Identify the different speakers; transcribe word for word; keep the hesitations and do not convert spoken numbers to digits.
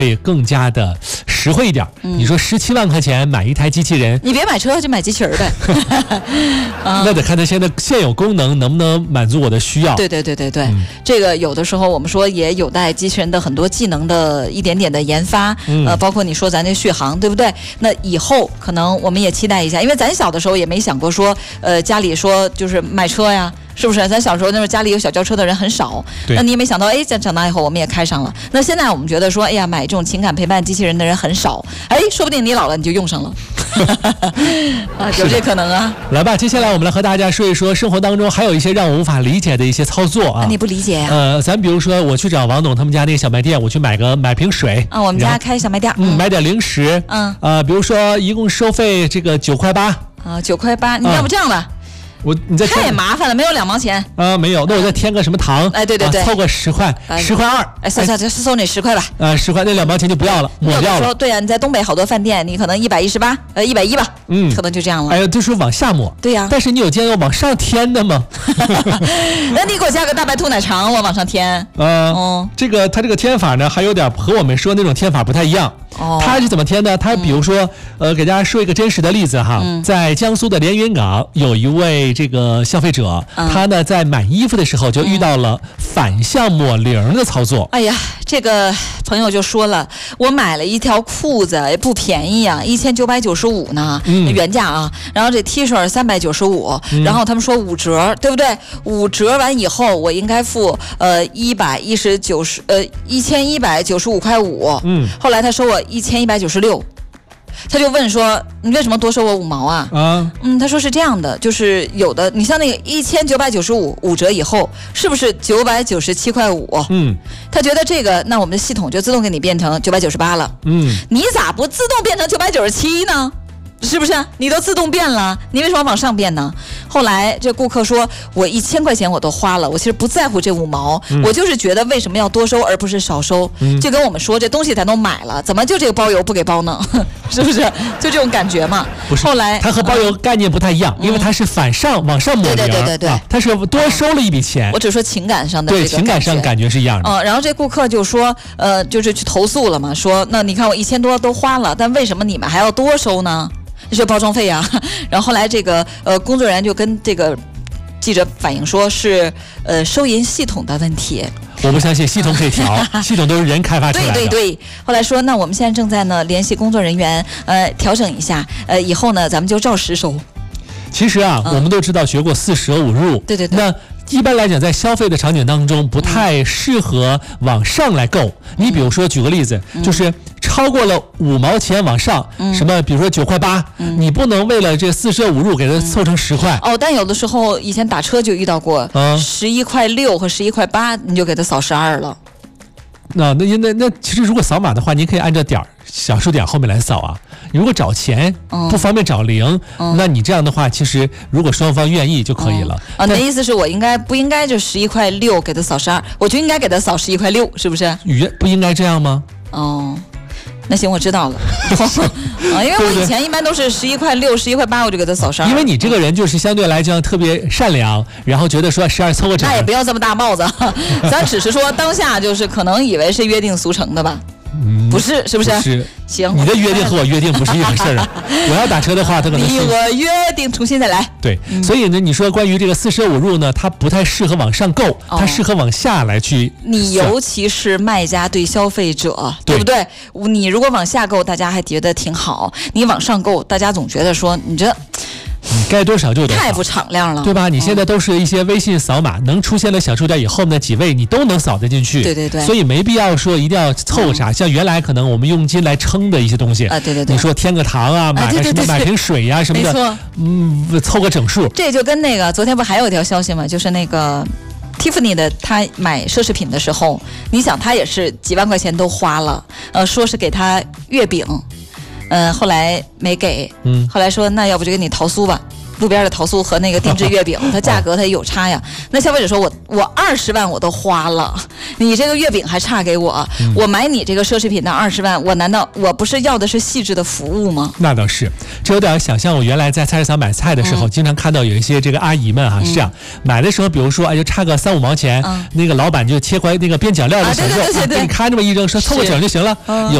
Speaker 1: 会更加的实惠一点。嗯、你说十七万块钱买一台机器人，
Speaker 2: 你别买车就买机器人呗。
Speaker 1: 嗯、那得看它现在现有功能能不能满足我的需要。
Speaker 2: 对对对对对，
Speaker 1: 嗯、
Speaker 2: 这个有的时候我们说也有待机器人的很多技能的一点点的研发，嗯、呃，包括你说咱这续航，对不对？那以后可能我们也期待一下，因为咱小的时候也没想过说，呃，家里说就是买车呀。是不是？咱小时候那时候家里有小轿车的人很少，那你也没想到，哎，长长大以后我们也开上了。那现在我们觉得说，哎呀，买这种情感陪伴机器人的人很少，哎，说不定你老了你就用上了，啊，有这可能啊。
Speaker 1: 来吧，接下来我们来和大家说一说生活当中还有一些让我无法理解的一些操作啊。
Speaker 2: 你不理解呀、啊？
Speaker 1: 呃，咱比如说我去找王董他们家那个小卖店，我去买个买瓶水
Speaker 2: 啊，我们家开小卖店，
Speaker 1: 嗯，买点零食，嗯，呃，比如说一共收费这个九块八
Speaker 2: 啊，九块八，你要不这样吧？嗯
Speaker 1: 我你再
Speaker 2: 太麻烦了，没有两毛钱
Speaker 1: 啊、呃，没有，那我再添个什么糖？
Speaker 2: 哎，对对对，
Speaker 1: 啊、凑个十块，十块二，
Speaker 2: 哎，算算，就收你十块吧。
Speaker 1: 啊，十块那两毛钱就不要了，抹掉了。
Speaker 2: 对啊，你在东北好多饭店，你可能一百一十八，呃，一百一吧，嗯，可能就这样了。
Speaker 1: 哎呀，就是往下抹。
Speaker 2: 对呀、啊，
Speaker 1: 但是你有见过往上添的吗？
Speaker 2: 那你给我加个大白兔奶肠，我往上添。
Speaker 1: 呃、嗯，这个它这个添法呢，还有点和我们说那种添法不太一样。哦，它是怎么添的？它比如说，嗯、呃，给大家说一个真实的例子哈，嗯、在江苏的连云港有一位这个消费者，嗯、他呢在买衣服的时候就遇到了反向抹零的操作。
Speaker 2: 哎呀，这个朋友就说了，我买了一条裤子也不便宜啊，一千九百九十五呢，嗯、原价啊，然后这 T 恤三百九十五，然后他们说五折，对不对？五折完以后，我应该付呃一百一十九十呃一千一百九十五块五，嗯，后来他收我一千一百九十六。他就问说：“你为什么多收我五毛啊？”啊，嗯，他说是这样的，就是有的，你像那个一千九百九十五五折以后，是不是九百九十七块五？嗯，他觉得这个，那我们的系统就自动给你变成九百九十八了。嗯，你咋不自动变成九百九十七呢？是不是？你都自动变了，你为什么往上变呢？后来这顾客说，我一千块钱我都花了，我其实不在乎这五毛，嗯、我就是觉得为什么要多收而不是少收？嗯、就跟我们说，这东西咱都买了，怎么就这个包邮不给包呢？是不是？就这种感觉嘛。
Speaker 1: 不是。
Speaker 2: 后来
Speaker 1: 它和包邮概念不太一样，嗯、因为它是反上往上抹零，
Speaker 2: 对对对对对，啊、
Speaker 1: 它是多收了一笔钱。
Speaker 2: 我只说情感上的这个
Speaker 1: 对情感上感觉是一样的。
Speaker 2: 嗯、呃，然后这顾客就说，呃，就是去投诉了嘛，说那你看我一千多都花了，但为什么你们还要多收呢？是包装费呀、啊，然后后来这个呃工作人员就跟这个记者反映说是呃收银系统的问题。
Speaker 1: 我不相信系统可以调，系统都是人开发出来的。
Speaker 2: 对对对，后来说那我们现在正在呢联系工作人员，呃调整一下，呃以后呢咱们就照实收。
Speaker 1: 其实啊，嗯、我们都知道学过四舍五入，
Speaker 2: 对对对。
Speaker 1: 那一般来讲，在消费的场景当中，不太适合往上来购。嗯、你比如说，举个例子，嗯、就是超过了五毛钱往上，嗯、什么，比如说九块八，嗯、你不能为了这四舍五入给它凑成十块。
Speaker 2: 哦，但有的时候以前打车就遇到过，十一块六和十一块八，你就给它扫十二了。
Speaker 1: 那那那那，其实如果扫码的话，您可以按照点儿小数点后面来扫啊。如果找钱、嗯、不方便找零，嗯、那你这样的话，其实如果双方愿意就可以了。
Speaker 2: 啊、嗯，你的意思是我应该不应该就十一块六给他扫十二，我就应该给他扫十一块六，是不是？
Speaker 1: 语不应该这样吗？
Speaker 2: 哦。那行，我知道了。啊，因为我以前一般都是十一块六、十一块八，我就给他扫十二。
Speaker 1: 因为你这个人就是相对来讲特别善良，然后觉得说十二凑个整。
Speaker 2: 那也不要这么大帽子，咱只是说当下就是可能以为是约定俗成的吧。嗯、不是，是不是？
Speaker 1: 不是。
Speaker 2: 行，
Speaker 1: 你的约定和我约定不是一回事啊。我要打车的话，他可能是
Speaker 2: 你我约定，重新再来。
Speaker 1: 对，嗯、所以呢，你说关于这个四舍五入呢，它不太适合往上购，哦、它适合往下来去。
Speaker 2: 你尤其是卖家对消费者，对, 对不对？你如果往下购，大家还觉得挺好；你往上购，大家总觉得说你这。
Speaker 1: 你该多少就多少，
Speaker 2: 太不敞亮了，
Speaker 1: 对吧？你现在都是一些微信扫码，嗯、能出现了小数点以后呢，几位你都能扫得进去。
Speaker 2: 对对对，
Speaker 1: 所以没必要说一定要凑啥，嗯、像原来可能我们用金来称的一些东西
Speaker 2: 啊，对对对，
Speaker 1: 你说添个糖啊，买个什么，买瓶水呀、啊、什么的，
Speaker 2: 没错，
Speaker 1: 嗯，凑个整数。
Speaker 2: 这就跟那个昨天不还有一条消息吗？就是那个。Tiffany 的他买奢侈品的时候，你想他也是几万块钱都花了，呃，说是给他月饼，嗯、呃，后来没给，嗯，后来说那要不就给你桃酥吧， 路边的桃酥和那个定制月饼，它价格它有差呀。那消费者说我我二十万我都花了，你这个月饼还差给我，嗯、我买你这个奢侈品的二十万，我难道我不是要的是细致的服务吗？
Speaker 1: 那倒是，这有点想象我原来在菜市场买菜的时候，嗯、经常看到有一些这个阿姨们哈、啊、是这样、嗯、买的时候，比如说哎就差个三五毛钱，嗯、那个老板就切块那个边角料的小肉，给你咔这么一扔，说凑个整就行了。嗯